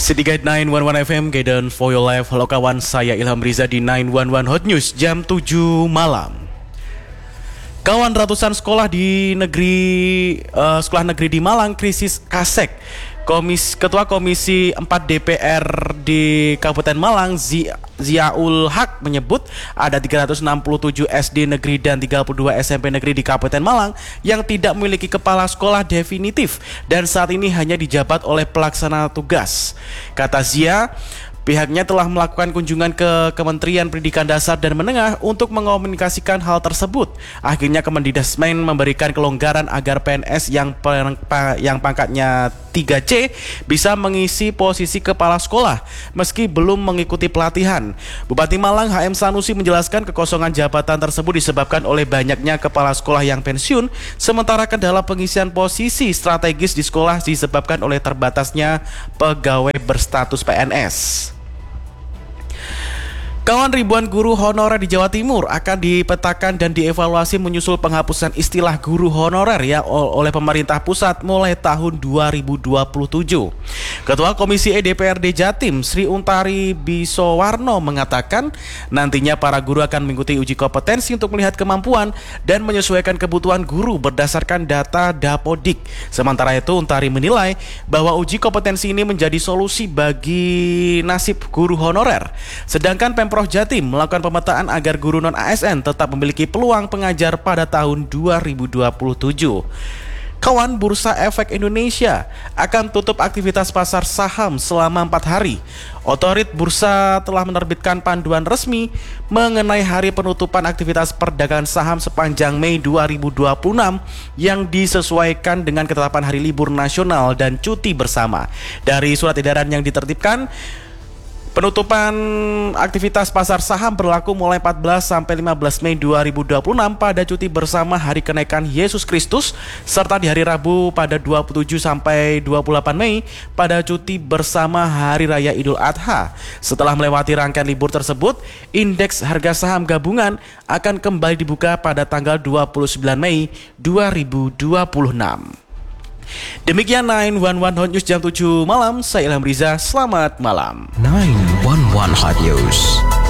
City Guide 911 FM, Guidance for Your Life. Halo kawan, saya Ilham Riza di 911 Hot News jam 7 malam. Kawan, ratusan sekolah sekolah negeri di Malang krisis kasek. Ketua Komisi 4 DPR di Kabupaten Malang, Ziaul Haq, menyebut ada 367 SD negeri dan 32 SMP negeri di Kabupaten Malang yang tidak memiliki kepala sekolah definitif dan saat ini hanya dijabat oleh pelaksana tugas. Kata Zia, pihaknya telah melakukan kunjungan ke Kementerian Pendidikan Dasar dan Menengah untuk mengomunikasikan hal tersebut. Akhirnya Kemendikbud memberikan kelonggaran agar PNS yang pangkatnya 3C bisa mengisi posisi kepala sekolah meski belum mengikuti pelatihan. Bupati Malang HM Sanusi menjelaskan kekosongan jabatan tersebut disebabkan oleh banyaknya kepala sekolah yang pensiun, sementara kendala pengisian posisi strategis di sekolah disebabkan oleh terbatasnya pegawai berstatus PNS. Kawan, ribuan guru honorer di Jawa Timur akan dipetakan dan dievaluasi menyusul penghapusan istilah guru honorer oleh pemerintah pusat mulai tahun 2027. Ketua Komisi DPRD Jatim, Sri Untari Bisowarno, mengatakan nantinya para guru akan mengikuti uji kompetensi untuk melihat kemampuan dan menyesuaikan kebutuhan guru berdasarkan data Dapodik. Sementara itu, Untari menilai bahwa uji kompetensi ini menjadi solusi bagi nasib guru honorer. Sedangkan Pemprov Jatim melakukan pemetaan agar guru non-ASN tetap memiliki peluang pengajar pada tahun 2027. Kawan, Bursa Efek Indonesia akan tutup aktivitas pasar saham selama 4 hari. Otoritas Bursa telah menerbitkan panduan resmi mengenai hari penutupan aktivitas perdagangan saham sepanjang Mei 2026 yang disesuaikan dengan ketetapan hari libur nasional dan cuti bersama. Dari surat edaran yang ditertibkan, penutupan aktivitas pasar saham berlaku mulai 14 sampai 15 Mei 2026 pada cuti bersama hari kenaikan Yesus Kristus serta di hari Rabu pada 27 sampai 28 Mei pada cuti bersama hari raya Idul Adha. Setelah melewati rangkaian libur tersebut, indeks harga saham gabungan akan kembali dibuka pada tanggal 29 Mei 2026. Demikian 911 Hot News jam 7 malam. Saya Ilham Riza, selamat malam. 911 Hot News.